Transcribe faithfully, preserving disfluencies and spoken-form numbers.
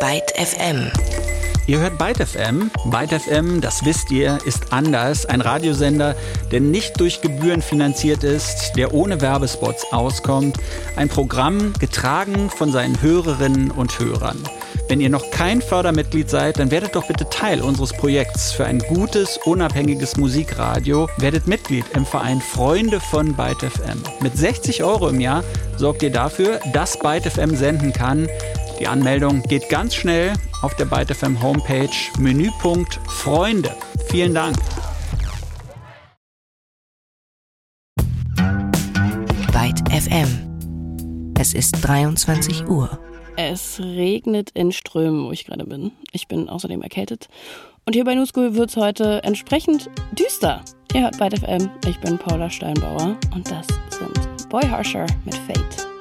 Byte F M. Ihr hört Byte F M. Byte F M, das wisst ihr, ist anders. Ein Radiosender, der nicht durch Gebühren finanziert ist, der ohne Werbespots auskommt. Ein Programm getragen von seinen Hörerinnen und Hörern. Wenn ihr noch kein Fördermitglied seid, dann werdet doch bitte Teil unseres Projekts für ein gutes, unabhängiges Musikradio. Werdet Mitglied im Verein Freunde von Byte F M. Mit sechzig Euro im Jahr sorgt ihr dafür, dass Byte F M senden kann. Die Anmeldung geht ganz schnell auf der Byte F M Homepage, Menüpunkt Freunde. Vielen Dank. Byte F M. Es ist dreiundzwanzig Uhr. Es regnet in Strömen, wo ich gerade bin. Ich bin außerdem erkältet. Und hier bei New School wird es heute entsprechend düster. Ihr hört Byte F M, ich bin Paula Steinbauer und das sind Boy Harsher mit Fate.